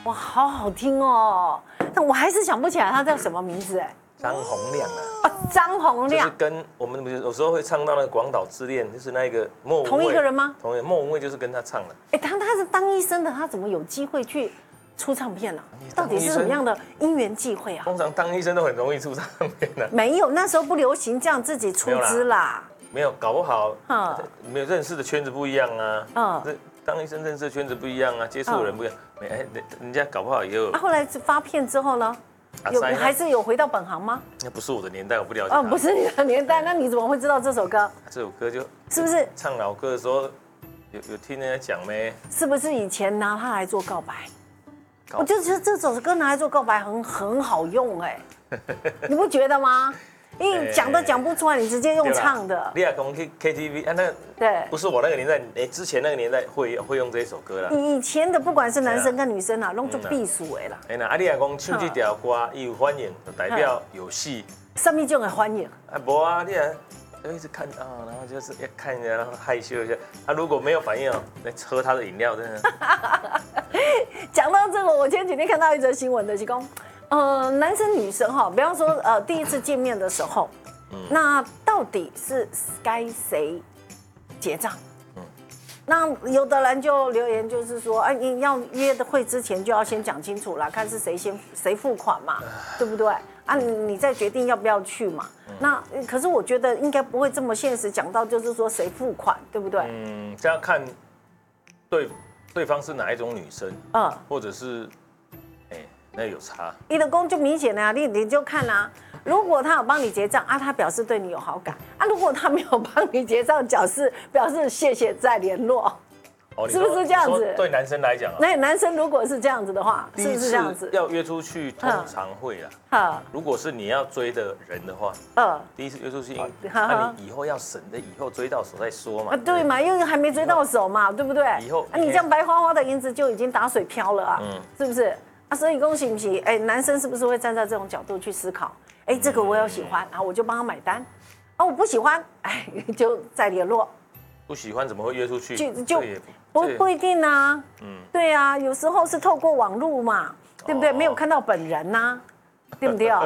哇，好好听哦，但我还是想不起来他叫什么名字哎。 张洪亮啊， 张洪亮就是跟我们有时候会唱到那个《广岛之恋》，就是那个莫文蔚， 同一个人吗？ 同一个莫文蔚就是跟他唱的。 哎，他是当医生的，他怎么有机会去出唱片呢？到底是什么样的因缘际会啊？ 通常当医生都很容易出唱片的。 没有，那时候不流行这样自己出资啦。 没有，搞不好没有认识的圈子不一样啊。当医生认识的圈子不一样啊，接触的人不一样。人家搞不好也有。 后来发片之后呢？还是有回到本行吗？ 那不是我的年代，我不了解。 哦，不是你的年代，那你怎么会知道这首歌？ 这首歌是不是唱老歌的时候有听人家讲没？ 是不是以前拿它来做告白？我就觉得这首歌拿来做告白很好用哎，你不觉得吗？因为讲都讲不出来，你直接用唱的。 你也讲去 KTV 啊？那对， 不是我那个年代，之前那个年代会用这首歌啦。 以前的不管是男生跟女生啊，拢就避暑的啦。 哎那你也讲唱这条歌，伊有反应，就代表有戏。 什么种的欢迎？ 无啊，你也一直看啊，然后就是要看一下，然后害羞一下。他如果没有反应哦，来喝他的饮料，真的。 讲到这个，我前几天看到一则新闻的是讲。男生女生哈，比方说第一次见面的时候，那到底是该谁结账？那有的人就留言就是说，哎，你要约的会之前就要先讲清楚啦，看是谁付款嘛，对不对？啊，你再决定要不要去嘛。那可是我觉得应该不会这么现实，讲到就是说谁付款，对不对？ 这样看对方是哪一种女生，或者是。那有差， 你的功就明显了，你就看啊。如果他有帮你结账啊，他表示对你有好感啊；如果他没有帮你结账，表示谢谢再联络，是不是这样子？ 对男生来讲啊， 那男生如果是这样子的话，是不是这样子？ 要约出去，通常会啦。如果是你要追的人的话，第一次约出去，那你以后要省的，以后追到手再说嘛。 对嘛，因为还没追到手嘛，对不对？ 以后你这样白花花的银子就已经打水漂了啊，是不是？啊，所以恭喜不喜？哎，男生是不是会站在这种角度去思考？哎，这个我有喜欢，然后我就帮他买单。啊，我不喜欢，哎，就再联络。 不喜欢怎么会约出去？ 就不一定啊。对啊，有时候是透过网络嘛，对不对？没有看到本人呐，对不对？原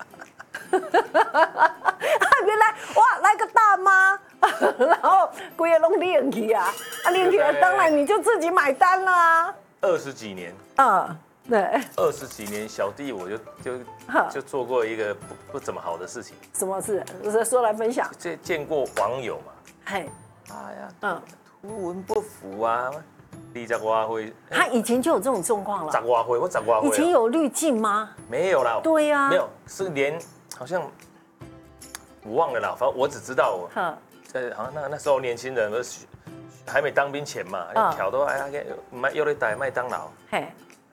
来哇，来个大妈，然后规个拢练去啊，练去了，当然你就自己买单啦。 20几年。 对 ，20几年，小弟我就做过一个不怎么好的事情。 什么事？说来分享。 见过网友嘛？ 嘿， 哎呀，图文不符啊，20多岁。 他以前就有这种状况了。 10多岁，我10多岁。 以前有滤镜吗？ 没有啦。 对呀。 没有，是连好像我忘了啦，反正我只知道好像那时候年轻人还没当兵前嘛，条都卖要来带麦当劳。嘿。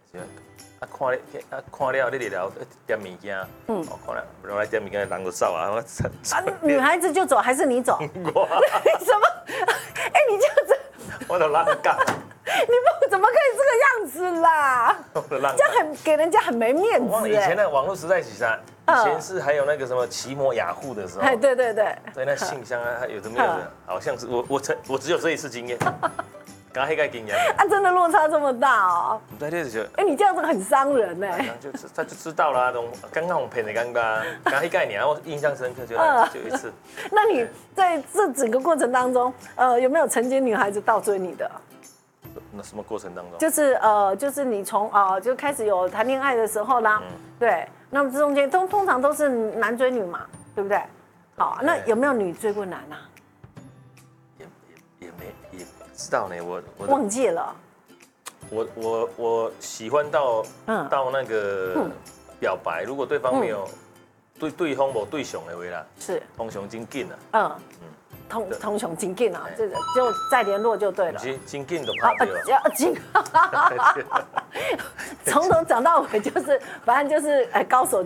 看了你聊点物件，看了我来点物件，人就走啊！ 女孩子就走还是你走？我什么？哎，你这样子， 我都乱干。 你怎么可以这个样子啦？这样给人家很没面子。 以前的网络时代是啥？以前是还有那个什么奇摩雅虎的时候。 哎，对， 那信箱啊，有的没有的，好像是我只有这一次经验。刚黑盖经验啊， 真的落差这么大哦！哎，你这样子很伤人哎。 他就知道了，刚刚我骗的刚黑盖年，我印象深刻就一次。 那你在这整个过程当中，有没有曾经女孩子倒追你的？ 那什么过程当中？ 就是你从就开始有谈恋爱的时候啦，对，那么这中间通常都是男追女嘛，对不对？好，那有没有女追过男啊？ 也知道呢，我忘记了。 我喜欢到那个表白，如果对方没有对方无对象的话啦， 是通常真紧啊。 通常真紧啊，这个就再联络就对了。 真紧就拍掉。 要紧。从头讲到尾就是，反正就是高手。